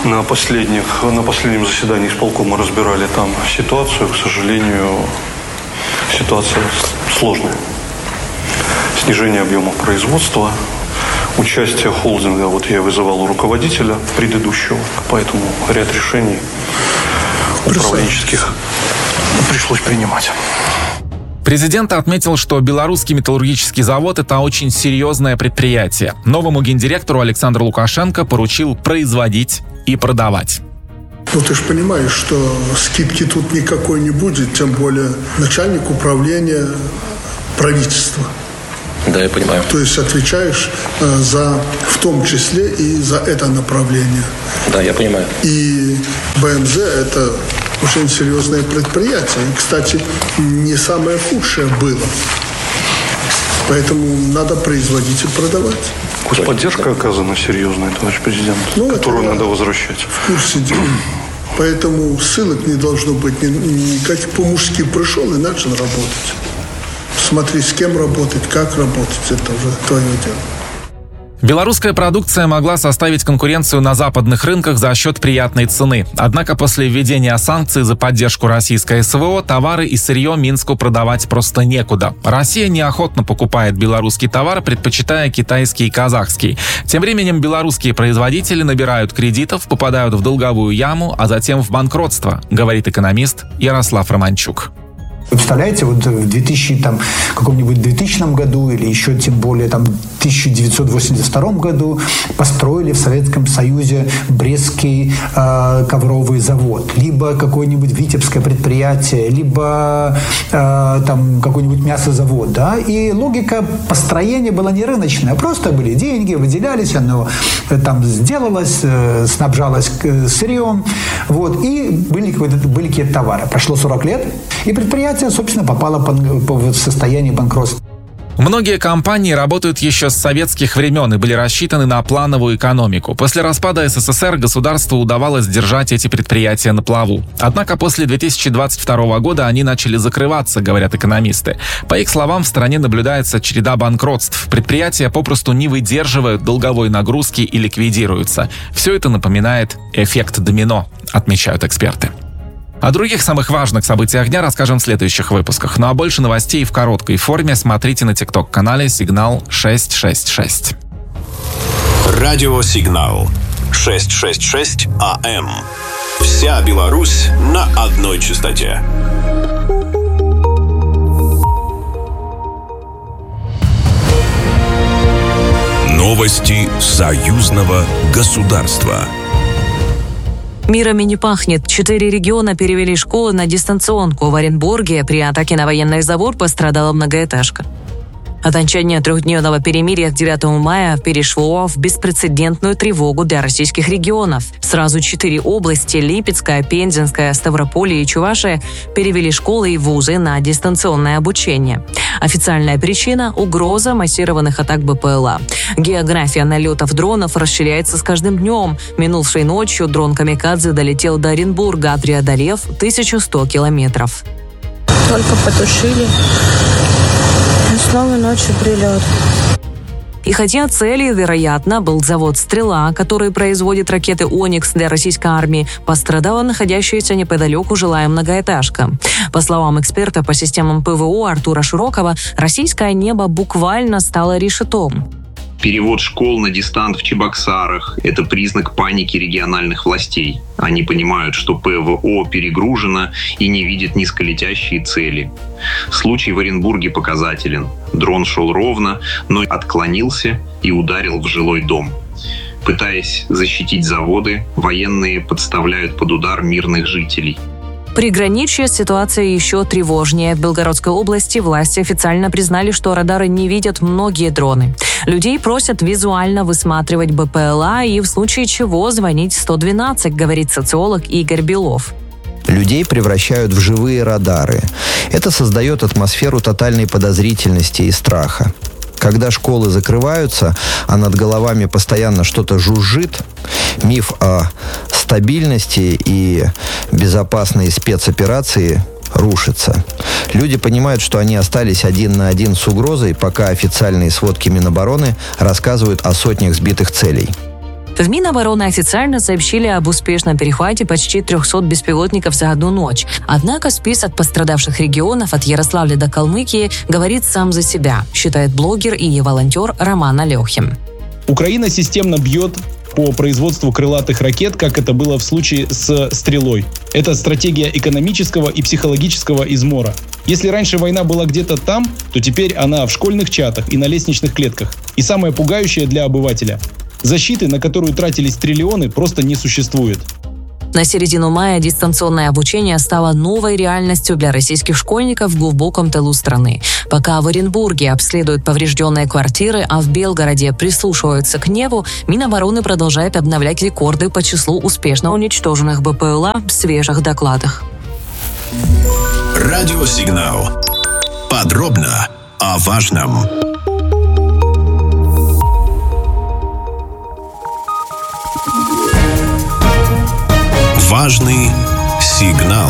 На, последних, на последнем заседании исполкома разбирали там ситуацию. К сожалению, ситуация сложная. Снижение объемов производства, участие холдинга. Вот я вызывал у руководителя предыдущего, поэтому ряд решений управленческих пришлось принимать. Президент отметил, что Белорусский металлургический завод – это очень серьезное предприятие. Новому гендиректору Александру Лукашенко поручил производить и продавать. Ну, ты же понимаешь, что скидки тут никакой не будет, тем более начальник управления правительства. Да, я понимаю. То есть отвечаешь э, за, в том числе и за это направление. Да, я понимаю. И БМЗ – это очень серьезное предприятие. И, кстати, не самое худшее было. Поэтому надо производить и продавать. Господдержка оказана серьезная, товарищ президент, ну, которую надо возвращать. В курсе дела. Поэтому ссылок не должно быть никаких. По-мужски пришел и начал работать. Смотри, с кем работать, как работать, это уже твое дело. Белорусская продукция могла составить конкуренцию на западных рынках за счет приятной цены. Однако после введения санкций за поддержку российской СВО товары и сырье Минску продавать просто некуда. Россия неохотно покупает белорусский товар, предпочитая китайский и казахский. Тем временем белорусские производители набирают кредитов, попадают в долговую яму, а затем в банкротство, говорит экономист Ярослав Романчук. Вы представляете, вот в две тысячи, там, каком-нибудь двухтысячном году или еще тем более там, в тысяча девятьсот восемьдесят втором году построили в Советском Союзе Брестский э, ковровый завод, либо какое-нибудь Витебское предприятие, либо э, там, какой-нибудь мясозавод. Да? И логика построения была не рыночная, просто были деньги, выделялись, оно там сделалось, э, снабжалось сырьем, вот, и были, были какие-то товары. Прошло сорок лет, и предприятие собственно, попала в состояние банкротства. Многие компании работают еще с советских времен и были рассчитаны на плановую экономику. После распада СССР государству удавалось держать эти предприятия на плаву. Однако после две тысячи двадцать второго года они начали закрываться, говорят экономисты. По их словам, в стране наблюдается череда банкротств. Предприятия попросту не выдерживают долговой нагрузки и ликвидируются. Все это напоминает эффект домино, отмечают эксперты. О других самых важных событиях дня расскажем в следующих выпусках. Ну а больше новостей в короткой форме смотрите на тикток-канале «Сигнал шестьсот шестьдесят шесть». Радио «Сигнал» шестьсот шестьдесят шесть АМ. Вся Беларусь на одной частоте. Новости союзного государства. Мирами не пахнет. Четыре региона перевели школы на дистанционку. В Оренбурге при атаке на военный завод пострадала многоэтажка. Окончание трехдневного перемирия к девятому мая перешло в беспрецедентную тревогу для российских регионов. Сразу четыре области – Липецкая, Пензенская, Ставрополье и Чувашия – перевели школы и вузы на дистанционное обучение. Официальная причина – угроза массированных атак БПЛА. География налетов дронов расширяется с каждым днем. Минувшей ночью дрон «Камикадзе» долетел до Оренбурга, преодолев тысячу сто километров. Только потушили. Снова ночью прилет. И хотя целью, вероятно, был завод «Стрела», который производит ракеты «Оникс» для российской армии, пострадала находящаяся неподалеку жилая многоэтажка. По словам эксперта по системам ПВО Артура Широкова, российское небо буквально стало решетом. Перевод школ на дистант в Чебоксарах – это признак паники региональных властей. Они понимают, что ПВО перегружено и не видят низколетящие цели. Случай в Оренбурге показателен. Дрон шел ровно, но отклонился и ударил в жилой дом. Пытаясь защитить заводы, военные подставляют под удар мирных жителей. Приграничье ситуация еще тревожнее. В Белгородской области власти официально признали, что радары не видят многие дроны. Людей просят визуально высматривать БПЛА и в случае чего звонить сто двенадцать, говорит социолог Игорь Белов. Людей превращают в живые радары. Это создает атмосферу тотальной подозрительности и страха. Когда школы закрываются, а над головами постоянно что-то жужжит, миф о стабильности и безопасной спецоперации рушится. Люди понимают, что они остались один на один с угрозой, пока официальные сводки Минобороны рассказывают о сотнях сбитых целей. В В Минобороны официально сообщили об успешном перехвате почти трехсот беспилотников за одну ночь. Однако список пострадавших регионов от Ярославля до Калмыкии говорит сам за себя, считает блогер и волонтер Роман Алехин. Украина системно бьет по производству крылатых ракет, как это было в случае с «Стрелой». Это стратегия экономического и психологического измора. Если раньше война была где-то там, то теперь она в школьных чатах и на лестничных клетках. И самое пугающее для обывателя – защиты, на которую тратились триллионы, просто не существует. На середину мая дистанционное обучение стало новой реальностью для российских школьников в глубоком тылу страны. Пока в Оренбурге обследуют поврежденные квартиры, а в Белгороде прислушиваются к небу, Минобороны продолжает обновлять рекорды по числу успешно уничтоженных БПЛА в свежих докладах. Радиосигнал. Подробно о важном. Важный сигнал.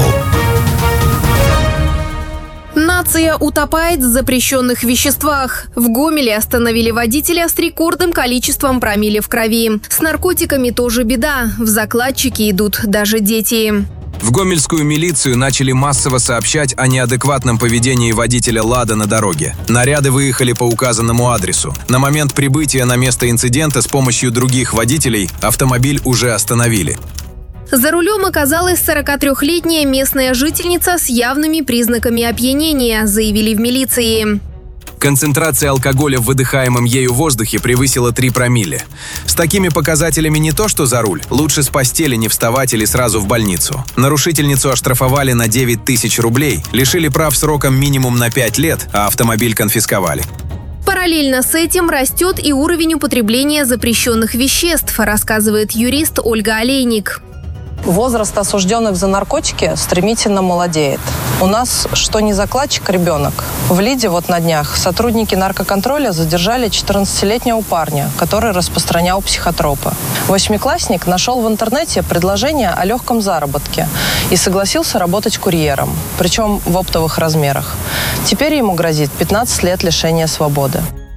Нация утопает в запрещенных веществах. В Гомеле остановили водителя с рекордным количеством промилле в крови. С наркотиками тоже беда. В закладчики идут даже дети. В гомельскую милицию начали массово сообщать о неадекватном поведении водителя «Лада» на дороге. Наряды выехали по указанному адресу. На момент прибытия на место инцидента с помощью других водителей автомобиль уже остановили. За рулем оказалась сорокатрёхлетняя местная жительница с явными признаками опьянения, заявили в милиции. Концентрация алкоголя в выдыхаемом ею воздухе превысила три промилле. С такими показателями не то что за руль, лучше с постели не вставать или сразу в больницу. Нарушительницу оштрафовали на девять тысяч рублей, лишили прав сроком минимум на пять лет, а автомобиль конфисковали. Параллельно с этим растет и уровень употребления запрещенных веществ, рассказывает юрист Ольга Олейник. Возраст осужденных за наркотики стремительно молодеет. У нас что не закладчик, ребенок. В Лиде вот на днях сотрудники наркоконтроля задержали четырнадцатилетнего парня, который распространял психотропы. Восьмиклассник нашел в интернете предложение о легком заработке и согласился работать курьером, причем в оптовых размерах. Теперь ему грозит пятнадцать лет лишения свободы.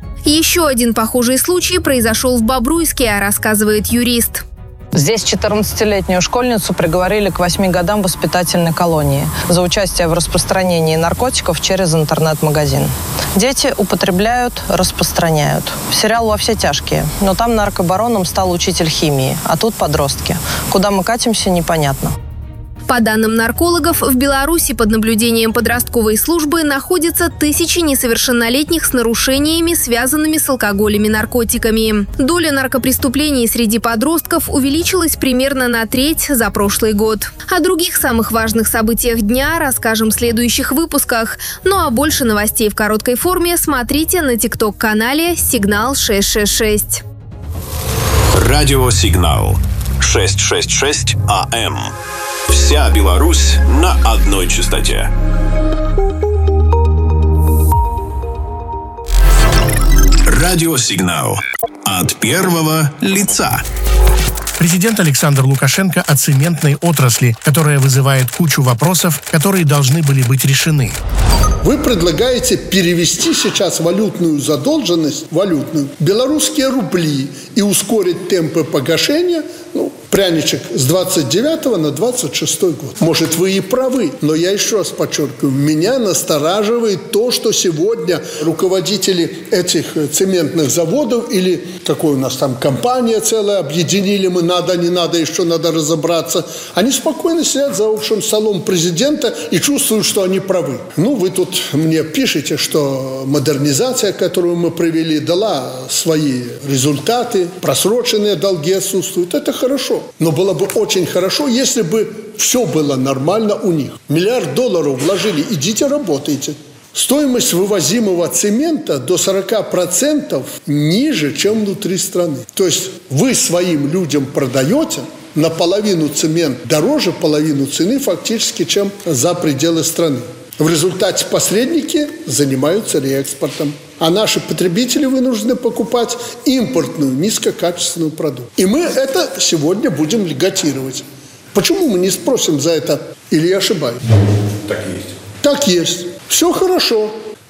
Еще один похожий случай произошел в Бобруйске, рассказывает юрист. Здесь четырнадцатилетнюю школьницу приговорили к восьми годам воспитательной колонии за участие в распространении наркотиков через интернет-магазин. Дети употребляют, распространяют. Сериал «Во все тяжкие», но там наркобароном стал учитель химии, а тут подростки. Куда мы катимся, непонятно. По данным наркологов, в Беларуси под наблюдением подростковой службы находятся тысячи несовершеннолетних с нарушениями, связанными с алкоголем и наркотиками. Доля наркопреступлений среди подростков увеличилась примерно на треть за прошлый год. О других самых важных событиях дня расскажем в следующих выпусках. Ну а больше новостей в короткой форме смотрите на тикток-канале «Сигнал шесть шесть шесть». Радиосигнал шестьсот шестьдесят шесть АМ. Вся Беларусь на одной частоте. Радиосигнал от первого лица. Президент Александр Лукашенко о цементной отрасли, которая вызывает кучу вопросов, которые должны были быть решены. Вы предлагаете перевести сейчас валютную задолженность, валютную, белорусские рубли и ускорить темпы погашения, ну, пряничек с двадцать девятого на двадцать шестой год. Может, вы и правы, но я еще раз подчеркиваю, меня настораживает то, что сегодня руководители этих цементных заводов или какой у нас там компания целая, объединили мы, надо, не надо, еще надо разобраться, они спокойно сидят за общим столом президента и чувствуют, что они правы. Ну, вы тут мне пишете, что модернизация, которую мы провели, дала свои результаты, просроченные долги отсутствуют. Это хорошо. Но было бы очень хорошо, если бы все было нормально у них. Миллиард долларов вложили, идите работайте. Стоимость вывозимого цемента до сорок процентов ниже, чем внутри страны. То есть вы своим людям продаете наполовину цемент дороже половину цены фактически, чем за пределы страны. В результате посредники занимаются реэкспортом, а наши потребители вынуждены покупать импортную, низкокачественную продукцию. И мы это сегодня будем льготировать. Почему мы не спросим за это? Или я ошибаюсь? Так и есть. Так есть. Все хорошо.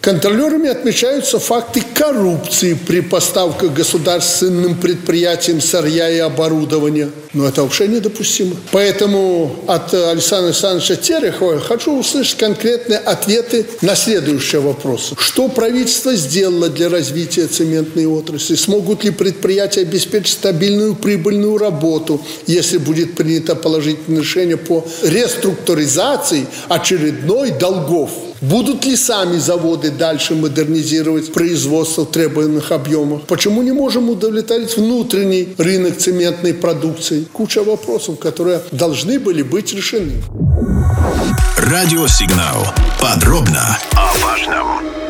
Контролерами отмечаются факты коррупции при поставках государственным предприятиям сырья и оборудования. Но это вообще недопустимо. Поэтому от Александра Александровича Терехова хочу услышать конкретные ответы на следующие вопросы. Что правительство сделало для развития цементной отрасли? Смогут ли предприятия обеспечить стабильную прибыльную работу, если будет принято положительное решение по реструктуризации очередной долгов? Будут ли сами заводы дальше модернизировать производство в требуемых объемах? Почему не можем удовлетворить внутренний рынок цементной продукции? Куча вопросов, которые должны были быть решены. Радиосигнал. Подробно о важном.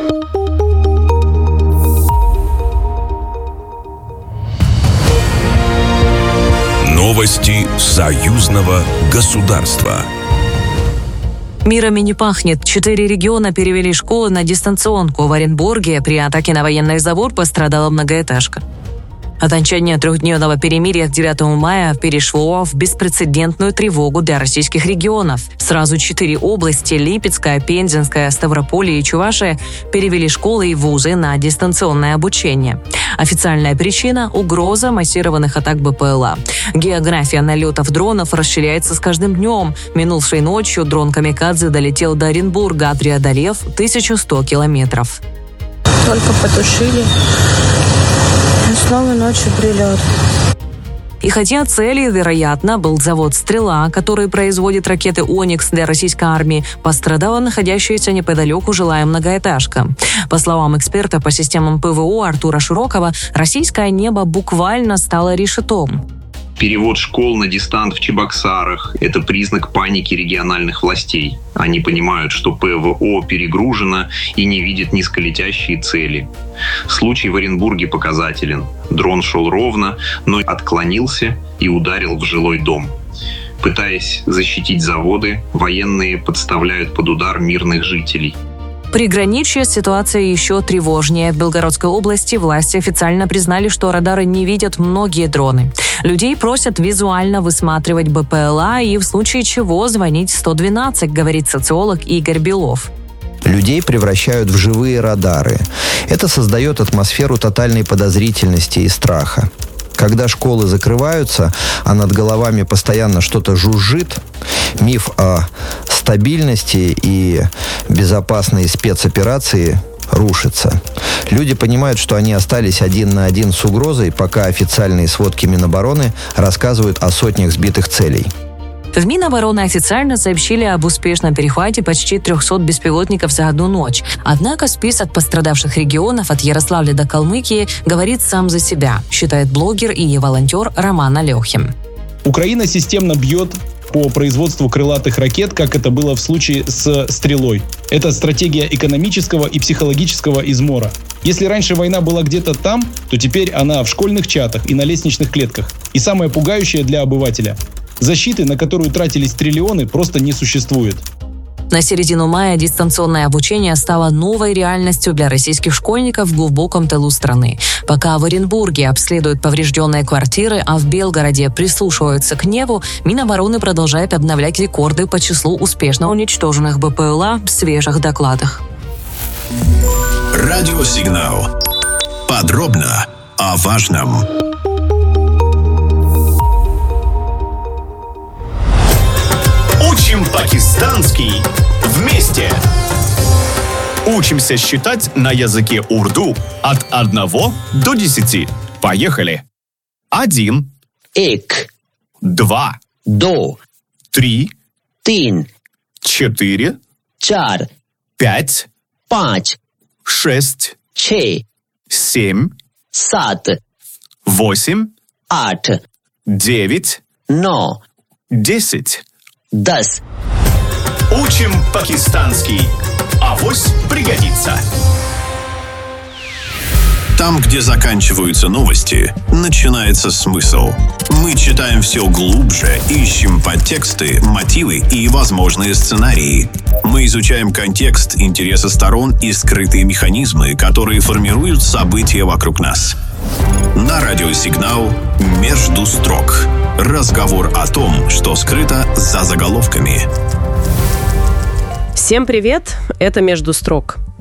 Новости союзного государства. Мирами не пахнет. Четыре региона перевели школы на дистанционку. В Оренбурге при атаке на военный завод пострадала многоэтажка. Окончание трехдневного перемирия к девятому мая перешло в беспрецедентную тревогу для российских регионов. Сразу четыре области – Липецкая, Пензенская, Ставрополье и Чувашия – перевели школы и вузы на дистанционное обучение. Официальная причина – угроза массированных атак БПЛА. География налетов дронов расширяется с каждым днем. Минувшей ночью дрон «Камикадзе» долетел до Оренбурга, преодолев тысячу сто километров. Только потушили. Снова ночью прилет. И хотя целью, вероятно, был завод «Стрела», который производит ракеты «Оникс» для российской армии, пострадала находящаяся неподалеку жилая многоэтажка. По словам эксперта по системам ПВО Артура Широкова, российское небо буквально стало решетом. Перевод школ на дистант в Чебоксарах – это признак паники региональных властей. Они понимают, что ПВО перегружено и не видят низколетящие цели. Случай в Оренбурге показателен. Дрон шел ровно, но отклонился и ударил в жилой дом. Пытаясь защитить заводы, военные подставляют под удар мирных жителей. Приграничье ситуация еще тревожнее. В Белгородской области власти официально признали, что радары не видят многие дроны. Людей просят визуально высматривать БПЛА и в случае чего звонить сто двенадцать, говорит социолог Игорь Белов. Людей превращают в живые радары. Это создает атмосферу тотальной подозрительности и страха. Когда школы закрываются, а над головами постоянно что-то жужжит, миф о стабильности и безопасной спецоперации рушится. Люди понимают, что они остались один на один с угрозой, пока официальные сводки Минобороны рассказывают о сотнях сбитых целей. В Минобороны официально сообщили об успешном перехвате почти трехсот беспилотников за одну ночь. Однако список пострадавших регионов от Ярославля до Калмыкии говорит сам за себя, считает блогер и волонтер Роман Алехин. Украина системно бьет по производству крылатых ракет, как это было в случае с «Стрелой». Это стратегия экономического и психологического измора. Если раньше война была где-то там, то теперь она в школьных чатах и на лестничных клетках. И самое пугающее для обывателя – защиты, на которую тратились триллионы, просто не существует. На середину мая дистанционное обучение стало новой реальностью для российских школьников в глубоком тылу страны. Пока в Оренбурге обследуют поврежденные квартиры, а в Белгороде прислушиваются к небу, Минобороны продолжает обновлять рекорды по числу успешно уничтоженных БПЛА в свежих докладах. Радиосигнал. Подробно о важном. Учим пакистанский вместе. Учимся считать на языке урду от одного до десяти. Поехали. Один. Эк. Два. До. Три. Тин. Четыре. Чар. Пять. Панч. Шесть. Че. Семь. Сат. Восемь. Ат. Девять. Но. Десять. Дас. Учим пакистанский. Авось пригодится. Там, где заканчиваются новости, начинается смысл. Мы читаем все глубже, ищем подтексты, мотивы и возможные сценарии. Мы изучаем контекст, интересы сторон и скрытые механизмы, которые формируют события вокруг нас. На радиосигнал «Между строк». Разговор о том, что скрыто за заголовками. Всем привет! Это «Между строк».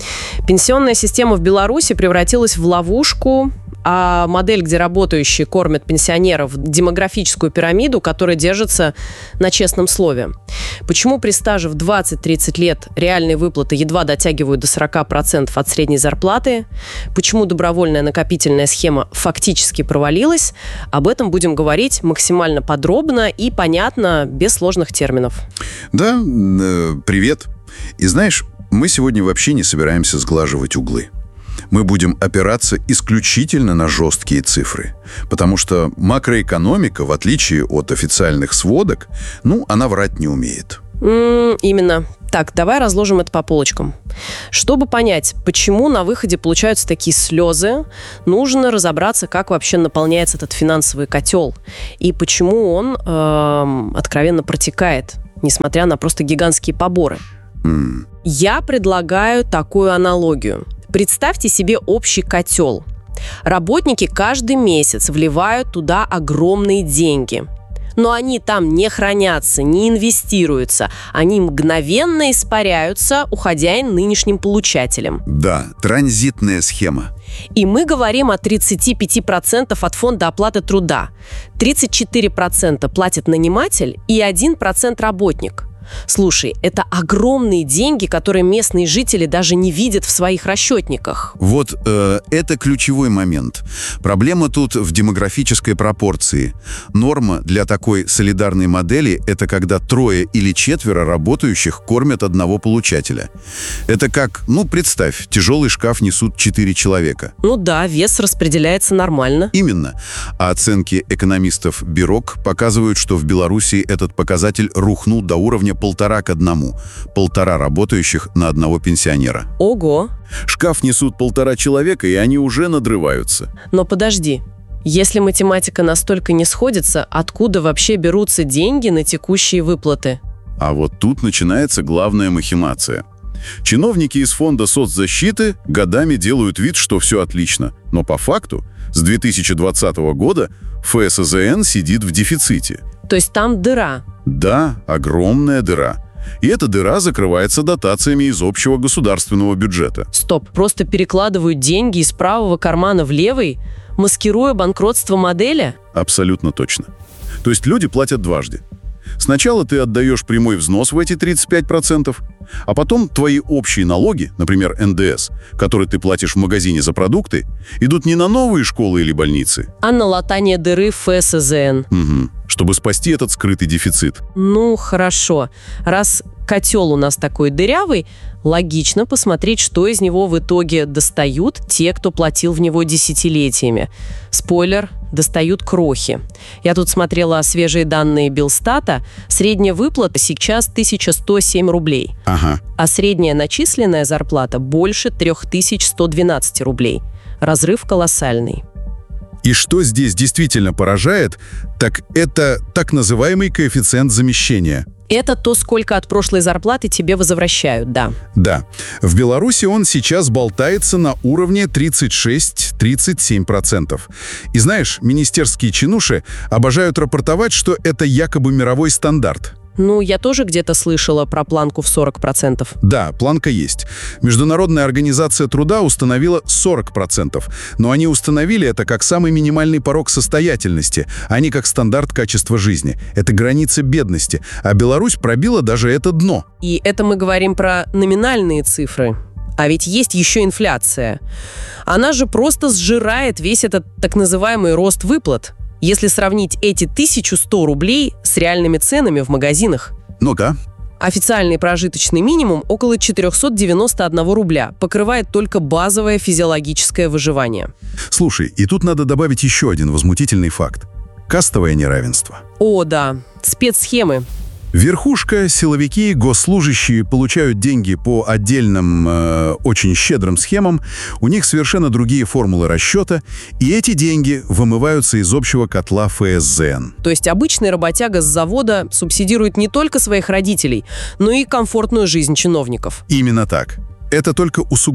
Пенсионная система в Беларуси превратилась в ловушку, а модель, где работающие кормят пенсионеров, демографическую пирамиду, которая держится на честном слове. Почему при стаже в двадцать-тридцать лет реальные выплаты едва дотягивают до сорок процентов от средней зарплаты? Почему добровольная накопительная схема фактически провалилась? Об этом будем говорить максимально подробно и понятно, без сложных терминов. Да, э, привет. И знаешь, мы сегодня вообще не собираемся сглаживать углы. Мы будем опираться исключительно на жесткие цифры, потому что макроэкономика, в отличие от официальных сводок, ну, она врать не умеет. Mm, именно. Так, давай разложим это по полочкам. Чтобы понять, почему на выходе получаются такие слезы, нужно разобраться, как вообще наполняется этот финансовый котел и почему он эм, откровенно протекает, несмотря на просто гигантские поборы. Mm. Я предлагаю такую аналогию. Представьте себе общий котел. Работники каждый месяц вливают туда огромные деньги. Но они там не хранятся, не инвестируются. Они мгновенно испаряются, уходя нынешним получателям. Да, транзитная схема. И мы говорим о тридцати пяти процентах от фонда оплаты труда. тридцать четыре процента платит наниматель и один процент работник. Слушай, это огромные деньги, которые местные жители даже не видят в своих расчетниках. Вот э, это ключевой момент. Проблема тут в демографической пропорции. Норма для такой солидарной модели – это когда трое или четверо работающих кормят одного получателя. Это как, ну, представь, тяжелый шкаф несут четыре человека. Ну да, вес распределяется нормально. Именно. А оценки экономистов Бирок показывают, что в Беларуси этот показатель рухнул до уровня полтора к одному. Полтора работающих на одного пенсионера. Ого! Шкаф несут полтора человека, и они уже надрываются. Но подожди. Если математика настолько не сходится, откуда вообще берутся деньги на текущие выплаты? А вот тут начинается главная махинация. Чиновники из фонда соцзащиты годами делают вид, что все отлично. Но по факту с две тысячи двадцатого года эф эс зэ эн сидит в дефиците. То есть там дыра? Да, огромная дыра. И эта дыра закрывается дотациями из общего государственного бюджета. Стоп, просто перекладывают деньги из правого кармана в левый, маскируя банкротство модели? Абсолютно точно. То есть люди платят дважды. Сначала ты отдаешь прямой взнос в эти тридцать пять процентов, а потом твои общие налоги, например, эн дэ эс, которые ты платишь в магазине за продукты, идут не на новые школы или больницы, а на латание дыры в эф эс зэ эн. Угу. Чтобы спасти этот скрытый дефицит. Ну, хорошо. Раз котел у нас такой дырявый, логично посмотреть, что из него в итоге достают те, кто платил в него десятилетиями. Спойлер, достают крохи. Я тут смотрела свежие данные Белстата. Средняя выплата сейчас тысяча сто семь рублей. Ага. А средняя начисленная зарплата больше три тысячи сто двенадцать рублей. Разрыв колоссальный. И что здесь действительно поражает, так это так называемый коэффициент замещения. Это то, сколько от прошлой зарплаты тебе возвращают, да. Да. В Беларуси он сейчас болтается на уровне тридцать шесть - тридцать семь процентов. И знаешь, министерские чинуши обожают рапортовать, что это якобы мировой стандарт. Ну, я тоже где-то слышала про планку в сорок процентов. Да, планка есть. Международная организация труда установила сорок процентов. Но они установили это как самый минимальный порог состоятельности, а не как стандарт качества жизни. Это граница бедности. А Беларусь пробила даже это дно. И это мы говорим про номинальные цифры. А ведь есть еще инфляция. Она же просто сжирает весь этот так называемый рост выплат. Если сравнить эти тысячу сто рублей с реальными ценами в магазинах. Ну-ка. Официальный прожиточный минимум около четыреста девяносто один рубля. Покрывает только базовое физиологическое выживание. Слушай, и тут надо добавить еще один возмутительный факт. Кастовое неравенство. О, да. Спецсхемы. Верхушка, силовики, госслужащие получают деньги по отдельным, э, очень щедрым схемам, у них совершенно другие формулы расчета, и эти деньги вымываются из общего котла эф эс зэ эн. То есть обычный работяга с завода субсидирует не только своих родителей, но и комфортную жизнь чиновников. Именно так. Это только усугубляет